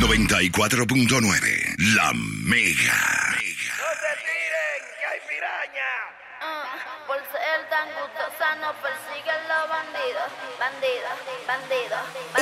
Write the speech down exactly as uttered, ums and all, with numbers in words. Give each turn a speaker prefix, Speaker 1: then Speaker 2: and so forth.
Speaker 1: noventa y cuatro punto nueve, La Mega.
Speaker 2: ¡No se tiren, que hay piraña!
Speaker 3: Uh, por ser tan gustosa nos persiguen los bandidos, bandidos, bandidos.